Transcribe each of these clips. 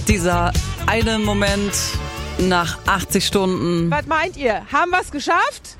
Dieser eine Moment nach 80 Stunden. Was meint ihr? Haben wir es geschafft?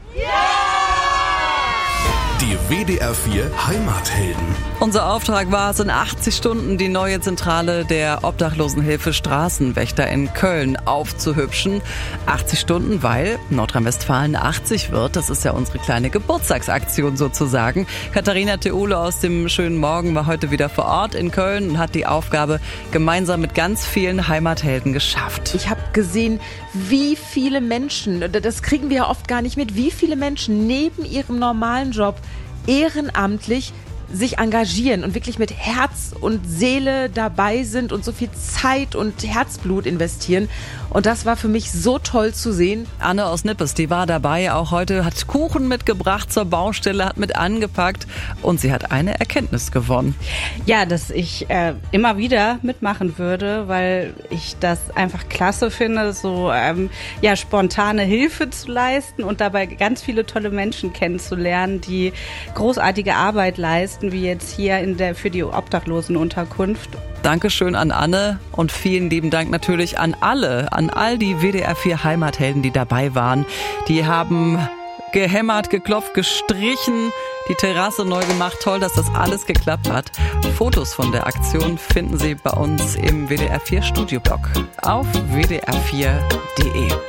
Die WDR 4 Heimathelden. Unser Auftrag war es, in 80 Stunden die neue Zentrale der Obdachlosenhilfe Straßenwächter in Köln aufzuhübschen. 80 Stunden, weil Nordrhein-Westfalen 80 wird. Das ist ja unsere kleine Geburtstagsaktion sozusagen. Katharina Theole aus dem Schönen Morgen war heute wieder vor Ort in Köln und hat die Aufgabe gemeinsam mit ganz vielen Heimathelden geschafft. Ich habe gesehen, wie viele Menschen, das kriegen wir ja oft gar nicht mit, wie viele Menschen neben ihrem normalen Job ehrenamtlich sich engagieren und wirklich mit Herz und Seele dabei sind und so viel Zeit und Herzblut investieren. Und das war für mich so toll zu sehen. Anne aus Nippes, die war dabei auch heute, hat Kuchen mitgebracht zur Baustelle, hat mit angepackt und sie hat eine Erkenntnis gewonnen. Ja, dass ich immer wieder mitmachen würde, weil ich das einfach klasse finde, so spontane Hilfe zu leisten und dabei ganz viele tolle Menschen kennenzulernen, die großartige Arbeit leisten, wie jetzt hier für die Obdachlosenunterkunft. Dankeschön an Anne und vielen lieben Dank natürlich an all die WDR 4 Heimathelden, die dabei waren. Die haben gehämmert, geklopft, gestrichen, die Terrasse neu gemacht. Toll, dass das alles geklappt hat. Fotos von der Aktion finden Sie bei uns im WDR 4 Studioblog auf wdr4.de.